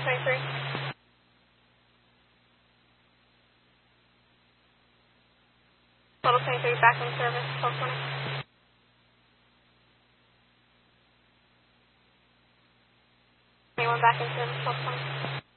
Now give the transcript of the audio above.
23. Level 23 back in service, 1220. Anyone back in service, 1220.